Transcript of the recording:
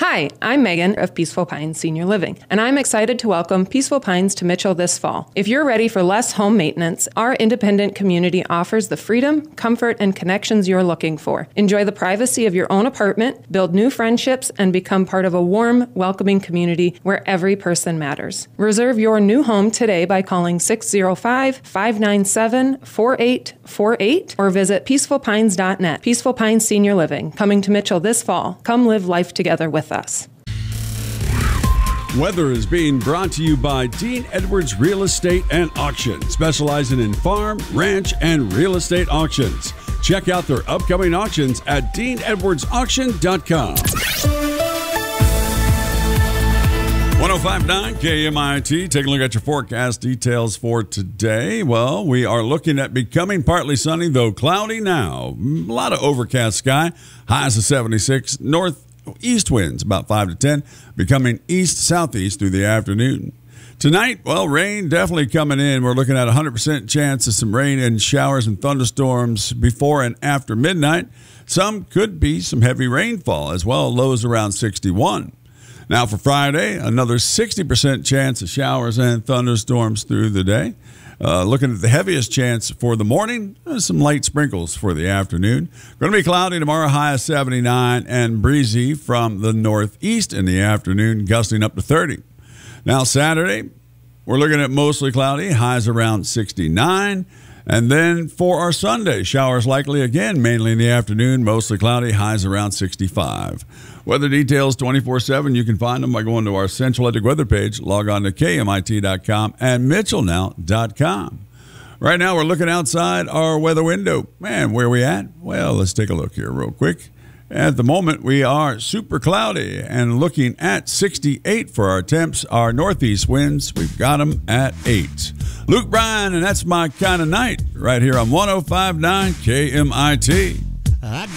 Hi, I'm Megan of Peaceful Pines Senior Living, and I'm excited to welcome Peaceful Pines to Mitchell this fall. If you're ready for less home maintenance, our independent community offers the freedom, comfort, and connections you're looking for. Enjoy the privacy of your own apartment, build new friendships, and become part of a warm, welcoming community where every person matters. Reserve your new home today by calling 605-597-4848 or visit peacefulpines.net. Peaceful Pines Senior Living, coming to Mitchell this fall. Come live life together with us. Weather is being brought to you by Dean Edwards Real Estate and Auction, specializing in farm, ranch, and real estate auctions. Check out their upcoming auctions at deanedwardsauction.com. 105.9 KMIT. Take a look at your forecast details for today. Well, we are looking at becoming partly sunny, though cloudy now. A lot of overcast sky. Highs of 76. Northeast winds about 5 to 10, becoming east-southeast through the afternoon. Tonight, well, rain definitely coming in. We're looking at a 100% chance of some rain and showers and thunderstorms before and after midnight. Some could be some heavy rainfall as well, lows around 61. Now for Friday, another 60% chance of showers and thunderstorms through the day. Looking at the heaviest chance for the morning, some light sprinkles for the afternoon. Going to be cloudy tomorrow, high of 79, and breezy from the northeast in the afternoon, gusting up to 30. Now Saturday, we're looking at mostly cloudy, highs around 69. And then for our Sunday, showers likely again, mainly in the afternoon, mostly cloudy, highs around 65. Weather details 24/7. You can find them by going to our Central Atlantic weather page. Log on to KMIT.com and MitchellNow.com. Right now, we're looking outside our weather window. Man, where are we at? Well, let's take a look here real quick. At the moment, we are super cloudy and looking at 68 for our temps. Our northeast winds, we've got them at 8. Luke Bryan, and that's my kind of night right here on 105.9 KMIT.